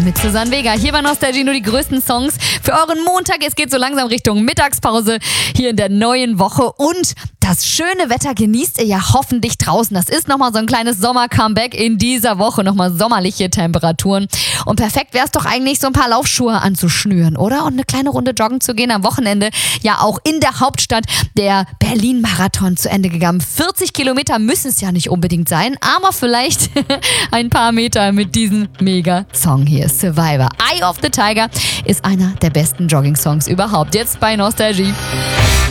mit Susanne Vega. Hier bei Nostalgie nur die größten Songs für euren Montag. Es geht so langsam Richtung Mittagspause hier in der neuen Woche. Und das schöne Wetter genießt ihr ja hoffentlich draußen. Das ist nochmal so ein kleines Sommer-Comeback in dieser Woche. Nochmal sommerliche Temperaturen. Und perfekt wäre es doch eigentlich, so ein paar Laufschuhe anzuschnüren, oder? Und eine kleine Runde joggen zu gehen. Am Wochenende ja auch in der Hauptstadt der Berlin-Marathon zu Ende gegangen. 40 Kilometer müssen es ja nicht unbedingt sein, aber vielleicht ein paar Meter mit diesem Mega-Song hier. Survivor. Eye of the Tiger ist einer der besten Jogging-Songs überhaupt. Jetzt bei Nostalgie.